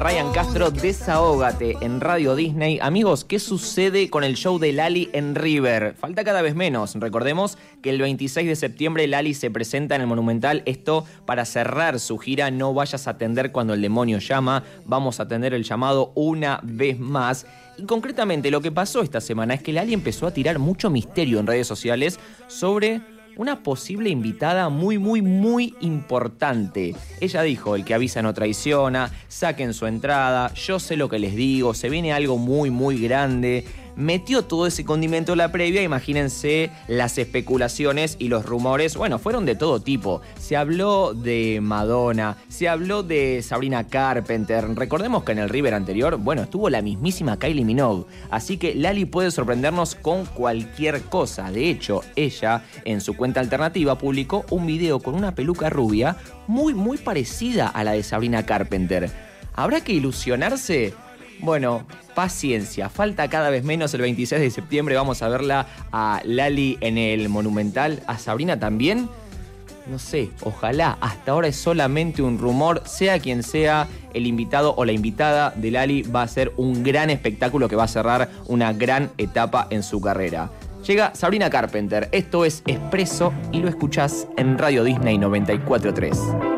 Ryan Castro, Desahógate en Radio Disney. Amigos, ¿qué sucede con el show de Lali en River? Falta cada vez menos. Recordemos que el 26 de septiembre Lali se presenta en el Monumental. Esto para cerrar su gira No vayas a atender cuando el demonio llama. Vamos a atender el llamado una vez más. Y concretamente lo que pasó esta semana es que Lali empezó a tirar mucho misterio en redes sociales sobre una posible invitada muy importante. Ella dijo, el que avisa no traiciona, saquen su entrada, yo sé lo que les digo, se viene algo muy grande. Metió todo ese condimento en la previa, imagínense las especulaciones y los rumores, bueno, fueron de todo tipo. Se habló de Madonna, se habló de Sabrina Carpenter, recordemos que en el River anterior, bueno, estuvo la mismísima Kylie Minogue, así que Lali puede sorprendernos con cualquier cosa. De hecho, ella, en su cuenta alternativa, publicó un video con una peluca rubia muy parecida a la de Sabrina Carpenter. ¿Habrá que ilusionarse? Bueno, paciencia, falta cada vez menos. El 26 de septiembre vamos a verla a Lali en el Monumental, a Sabrina también. No sé, ojalá, hasta ahora es solamente un rumor, sea quien sea el invitado o la invitada de Lali, va a ser un gran espectáculo que va a cerrar una gran etapa en su carrera. Llega Sabrina Carpenter, esto es Expreso y lo escuchás en Radio Disney 94.3.